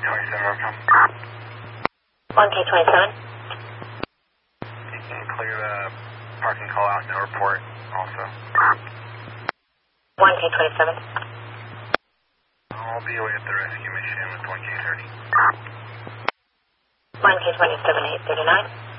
1K27. You can clear the parking call out, no report also. 1K27. I'll be away at the rescue mission with 1K30. 1K27, 839.